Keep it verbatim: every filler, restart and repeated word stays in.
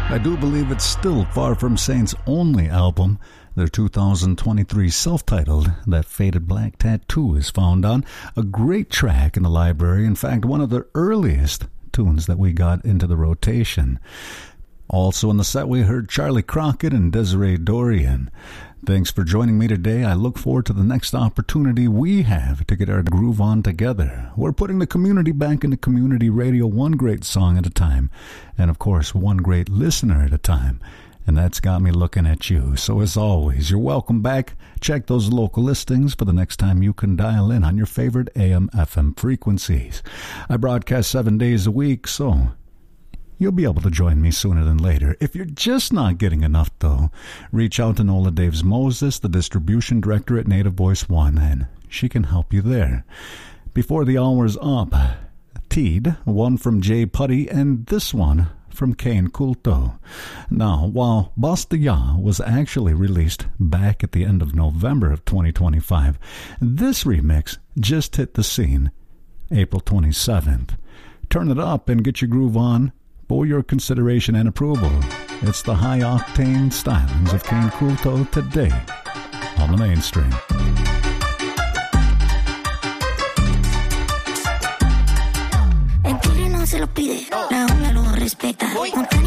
I do believe it's still Far From Saint's only album. Their two thousand twenty-three self-titled That Faded Black Tattoo is found on. A great track in the library. In fact, one of the earliest tunes that we got into the rotation. Also in the set, we heard Charlie Crockett and Desiree Dorian. Thanks for joining me today. I look forward to the next opportunity we have to get our groove on together. We're putting the community back into community radio, one great song at a time. And of course, one great listener at a time. And that's got me looking at you. So as always, you're welcome back. Check those local listings for the next time you can dial in on your favorite A M F M frequencies. I broadcast seven days a week, so you'll be able to join me sooner than later. If you're just not getting enough, though, reach out to Nola Daves Moses, the distribution director at Native Voice One, and she can help you there. Before the hour's up, Teed, one from Jay Putty, and this one from Kane Kulto. Now, while Basta Ya was actually released back at the end of November of twenty twenty-five, this remix just hit the scene April twenty-seventh. Turn it up and get your groove on for your consideration and approval. It's the high-octane stylings of Kane Kulto today on the mainstream. El tigre no se lo pide, la jungla lo respeta.